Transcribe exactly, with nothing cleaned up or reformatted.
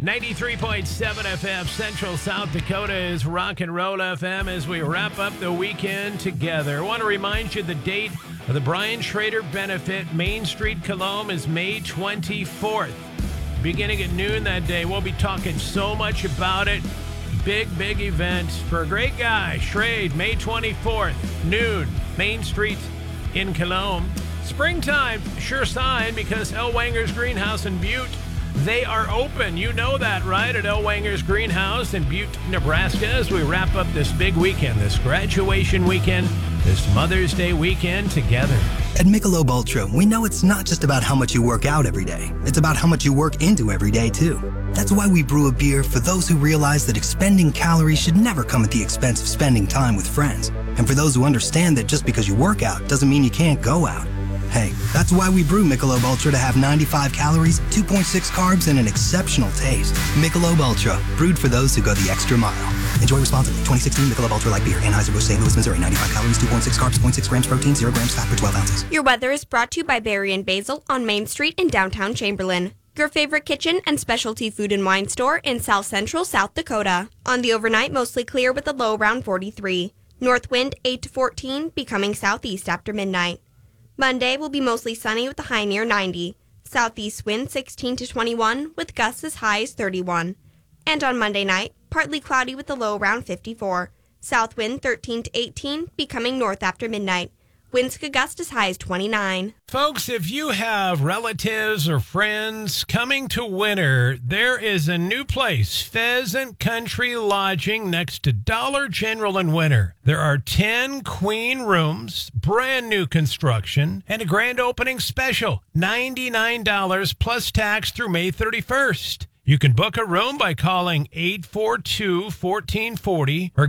ninety-three point seven F M, Central South Dakota is Rock and Roll F M as we wrap up the weekend together. I want to remind you the date of the Brian Schrader benefit, Main Street, Colome, is May twenty-fourth. Beginning at noon that day, we'll be talking so much about it. Big, big event for a great guy, Schrade, May twenty-fourth, noon, Main Street in Colome. Springtime, sure sign, because El Wanger's Greenhouse in Butte, they are open. You know that, right? At El Wanger's Greenhouse in Butte, Nebraska, as we wrap up this big weekend, this graduation weekend, this Mother's Day weekend together. At Michelob Ultra, we know it's not just about how much you work out every day. It's about how much you work into every day, too. That's why we brew a beer for those who realize that expending calories should never come at the expense of spending time with friends. And for those who understand that just because you work out doesn't mean you can't go out. Hey, that's why we brew Michelob Ultra to have ninety-five calories, two point six carbs, and an exceptional taste. Michelob Ultra, brewed for those who go the extra mile. Enjoy responsibly. twenty sixteen Michelob Ultra Light Beer, Anheuser-Busch, Saint Louis, Missouri. ninety-five calories, two point six carbs, zero point six grams protein, zero grams fat per twelve ounces. Your weather is brought to you by Barry and Basil on Main Street in downtown Chamberlain. Your favorite kitchen and specialty food and wine store in South Central South Dakota. On the overnight, mostly clear with a low around forty-three. North wind eight to fourteen, becoming southeast after midnight. Monday will be mostly sunny with a high near ninety. Southeast wind sixteen to twenty-one with gusts as high as thirty-one. And on Monday night, partly cloudy with a low around fifty-four. South wind thirteen to eighteen, becoming north after midnight. Winds could gust as high as twenty-nine. Folks, if you have relatives or friends coming to winter, there is a new place, Pheasant Country Lodging, next to Dollar General in Winter. There are ten queen rooms, brand new construction, and a grand opening special, ninety-nine dollars plus tax through May thirty-first. You can book a room by calling eight four two, one four four zero or